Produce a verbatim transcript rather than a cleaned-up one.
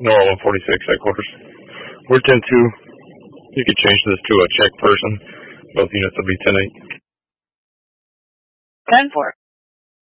Nora one forty-six headquarters. We're ten two. You could change this to a check person. Both units will be ten eight. ten four.